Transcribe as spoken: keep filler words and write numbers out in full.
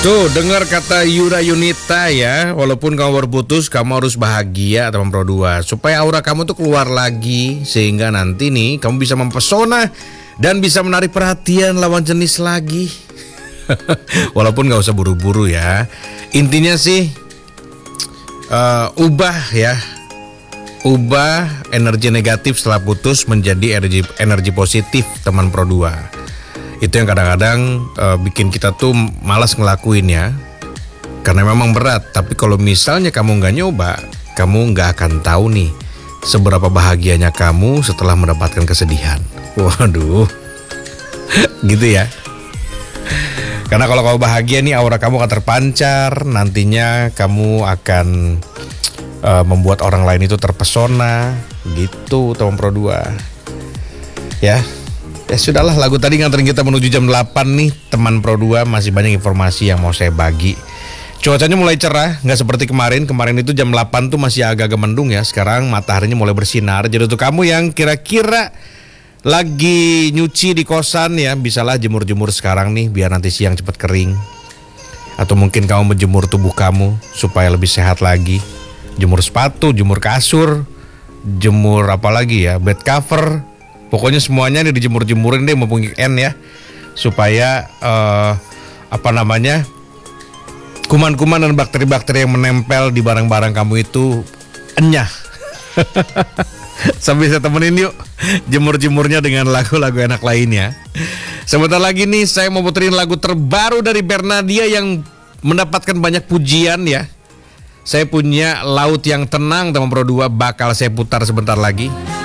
Tuh, dengar kata Yura Yunita ya. Walaupun kamu berputus, kamu harus bahagia teman Pro dua. Supaya aura kamu tuh keluar lagi. Sehingga nanti nih kamu bisa mempesona dan bisa menarik perhatian lawan jenis lagi. Walaupun gak usah buru-buru ya. Intinya sih uh, ubah ya. Ubah energi negatif setelah putus menjadi energi, energi positif teman Pro dua. Itu yang kadang-kadang uh, bikin kita tuh malas ngelakuinnya karena memang berat. Tapi kalau misalnya kamu nggak nyoba, kamu nggak akan tahu nih seberapa bahagianya kamu setelah mendapatkan kesedihan. Waduh, gitu ya. Karena kalau kamu bahagia nih, aura kamu akan terpancar. Nantinya kamu akan uh, membuat orang lain itu terpesona. Gitu teman Pro dua. Ya. Ya sudahlah, lagu tadi nganterin kita menuju jam delapan nih teman Pro dua. Masih banyak informasi yang mau saya bagi. Cuacanya mulai cerah, gak seperti kemarin. Kemarin itu jam delapan tuh masih agak-agak mendung ya. Sekarang mataharinya mulai bersinar. Jadi untuk kamu yang kira-kira lagi nyuci di kosan ya, bisalah jemur-jemur sekarang nih biar nanti siang cepat kering. Atau mungkin kamu menjemur tubuh kamu supaya lebih sehat lagi. Jemur sepatu, jemur kasur, jemur apa lagi ya, bed cover. Pokoknya semuanya nih dijemur-jemurin deh mumpung weekend ya. Supaya uh, apa namanya, kuman-kuman dan bakteri-bakteri yang menempel di barang-barang kamu itu enyah. Sambil saya temenin yuk jemur-jemurnya dengan lagu-lagu enak lainnya. Sebentar lagi nih saya mau puterin lagu terbaru dari Bernadia yang mendapatkan banyak pujian ya. Saya punya Laut yang Tenang teman Pro dua, bakal saya putar sebentar lagi.